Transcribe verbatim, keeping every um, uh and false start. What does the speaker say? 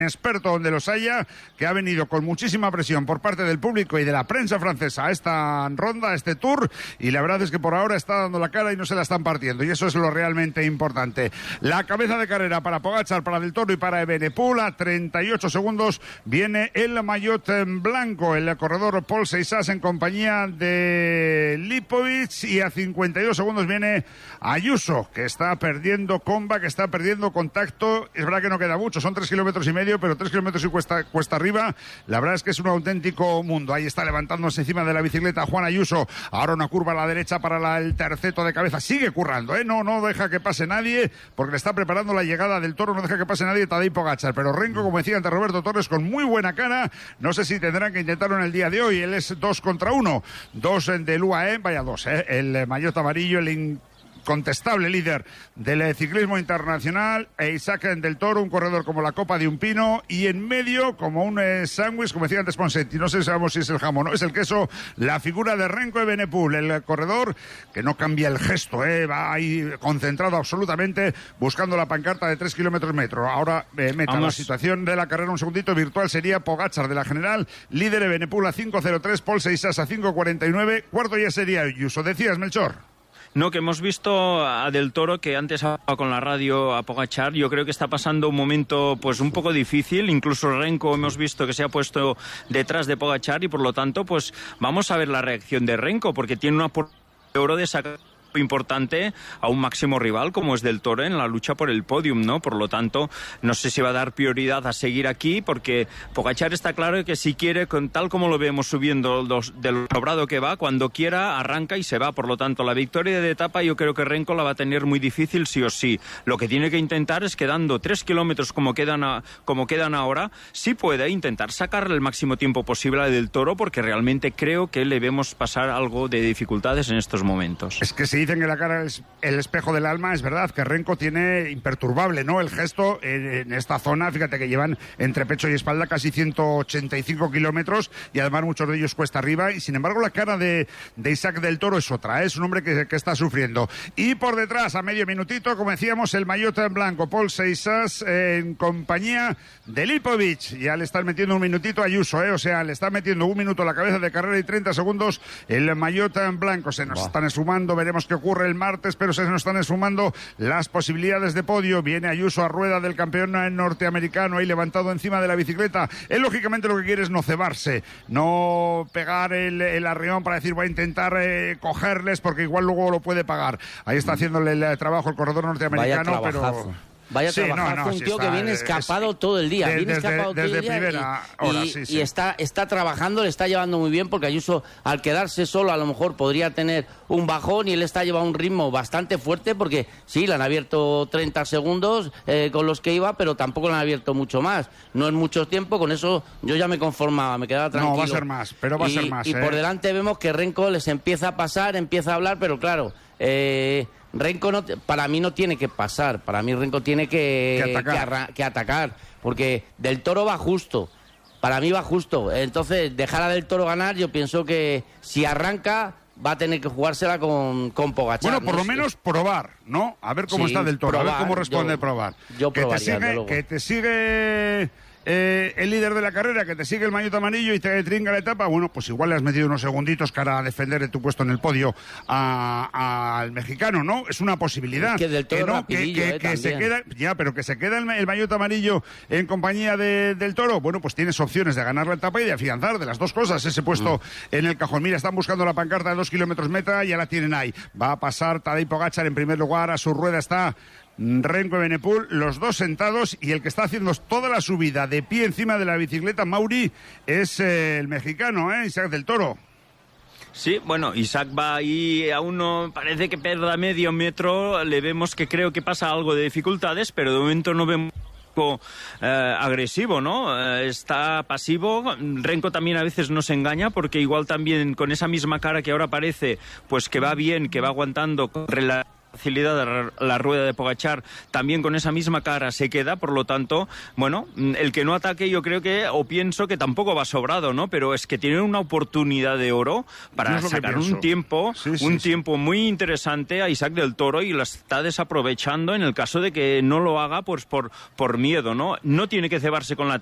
experto donde los haya, que ha venido con muchísima presión por parte del público y de la prensa francesa a esta ronda, a este tour, y la verdad es que por ahora está dando la cara y no se la están partiendo, y eso es lo realmente importante. La cabeza de carrera para Pogačar, para Del Toro y para Evenepoel, a treinta y ocho segundos viene el maillot en blanco, el corredor Paul Seixas en compañía de Lipovic, y a cincuenta y dos segundos viene Ayuso, que está perdiendo comba, que está perdiendo contacto. Es verdad que no queda mucho, son tres kilómetros y medio, pero tres kilómetros y cuesta, cuesta arriba. La verdad es que es un auténtico mundo. Ahí está levantándose encima de la bicicleta Juan Ayuso. Ahora una curva a la derecha para la, el terceto de cabeza. Sigue currando, ¿eh? No, no deja que pase nadie, porque le está preparando la llegada del Toro. No deja que pase nadie Tadej Pogačar. Pero Renko, como decía antes Roberto Torres, con muy buena cara. No sé si tendrán que intentarlo en el día de hoy. Él es dos contra uno. Dos del U A E. Vaya dos, ¿eh? El maillot amarillo, el in... contestable líder del ciclismo internacional, e Isaac Del Toro, un corredor como la copa de un pino, y en medio, como un eh, sándwich, como decía antes Ponseti, no sé sabemos si es el jamón o es el queso, la figura de Renko Evenepoel, el corredor que no cambia el gesto, eh, va ahí concentrado absolutamente, buscando la pancarta de tres kilómetros metro. Ahora eh, meta Vamos. La situación de la carrera, un segundito virtual, sería Pogačar de la general, líder Evenepoel a cinco cero tres, Paul Seixas a cinco cuarenta y nueve, cuarto ya sería Ayuso. Decías, Melchor. No, que hemos visto a Del Toro, que antes hablaba con la radio a Pogačar. Yo creo que está pasando un momento pues un poco difícil. Incluso Renko hemos visto que se ha puesto detrás de Pogačar, y por lo tanto pues vamos a ver la reacción de Renko, porque tiene una oportunidad de oro de sacar importante a un máximo rival como es Del Toro en la lucha por el podium, ¿no? Por lo tanto, no sé si va a dar prioridad a seguir aquí, porque Pogačar está claro que si quiere, con tal como lo vemos subiendo los, del sobrado que va, cuando quiera arranca y se va. Por lo tanto, la victoria de etapa yo creo que Renko la va a tener muy difícil sí o sí. Lo que tiene que intentar es, quedando tres kilómetros como quedan, a, como quedan ahora, sí puede intentar sacarle el máximo tiempo posible a Del Toro, porque realmente creo que le vemos pasar algo de dificultades en estos momentos. Es que sí. Dicen que la cara es el espejo del alma. Es verdad que Renko tiene imperturbable, ¿no?, el gesto en, en esta zona. Fíjate que llevan entre pecho y espalda casi ciento ochenta y cinco kilómetros, y además muchos de ellos cuesta arriba, y sin embargo la cara de, de Isaac Del Toro es otra, ¿eh? Es un hombre que, que está sufriendo. Y por detrás, a medio minutito, como decíamos, el maillot en blanco, Paul Seixas en compañía de Lipovic. Ya le están metiendo un minutito a Ayuso, ¿eh? O sea, le están metiendo un minuto a la cabeza de carrera y treinta segundos el maillot en blanco. Se nos wow. están esfumando, veremos qué ocurre el martes, pero se nos están esfumando las posibilidades de podio. Viene Ayuso a rueda del campeón norteamericano, ahí levantado encima de la bicicleta. Él lógicamente lo que quiere es no cebarse, no pegar el, el arreón para decir voy a intentar eh, cogerles, porque igual luego lo puede pagar. Ahí está haciéndole el trabajo el corredor norteamericano, pero... Vaya sí, trabajar, no, no, un sí tío está, que viene escapado es, todo el día, de, viene desde, escapado desde todo el día primera y, hora, y, sí, y sí. está, está trabajando, le está llevando muy bien, porque Ayuso al quedarse solo a lo mejor podría tener un bajón, y él está llevando un ritmo bastante fuerte, porque sí, le han abierto treinta segundos eh, con los que iba, pero tampoco le han abierto mucho más, no es mucho tiempo, con eso yo ya me conformaba, me quedaba tranquilo. No, va a ser más, pero va y, a ser más. Y eh. por delante vemos que Renko les empieza a pasar, empieza a hablar, pero claro... Eh, Renko no, para mí no tiene que pasar, para mí Renko tiene que, que, atacar. que, arra, que atacar, porque Del Toro va justo, para mí va justo, entonces dejar a Del Toro ganar, yo pienso que si arranca va a tener que jugársela con, con Pogačar. Bueno, por ¿no? lo menos probar, ¿no? A ver cómo sí, está Del Toro, probar, a ver cómo responde yo, probar. Yo que, probaría, te sigue, que te sigue... Eh, el líder de la carrera, que te sigue el maillot amarillo y te trinca la etapa, bueno, pues igual le has metido unos segunditos para defender tu puesto en el podio al mexicano, ¿no? Es una posibilidad. Es que Del Toro que no, que, que, eh, que se queda, ya, pero que se queda el, el maillot amarillo en compañía de, del Toro, bueno, pues tienes opciones de ganar la etapa y de afianzar, de las dos cosas, ese puesto mm. en el cajón. Mira, están buscando la pancarta de dos kilómetros meta, ya la tienen ahí. Va a pasar Tadej Pogačar en primer lugar, a su rueda está Renko Evenepoel, los dos sentados, y el que está haciendo toda la subida de pie encima de la bicicleta, Mauri, es eh, el mexicano, ¿eh? Isaac Del Toro. Sí, bueno, Isaac va ahí a uno, parece que perda medio metro, le vemos que creo que pasa algo de dificultades, pero de momento no vemos Eh, agresivo, ¿no? Eh, está pasivo. Renko también a veces nos engaña, porque igual también con esa misma cara que ahora parece, pues que va bien, que va aguantando con relación facilidad la rueda de Pogačar, también con esa misma cara se queda, por lo tanto, bueno, el que no ataque yo creo que, o pienso que tampoco va sobrado, ¿no? Pero es que tiene una oportunidad de oro para sacar un tiempo, sí, sí, un sí. tiempo muy interesante a Isaac del Toro y la está desaprovechando en el caso de que no lo haga pues por, por miedo, ¿no? No tiene que cebarse con la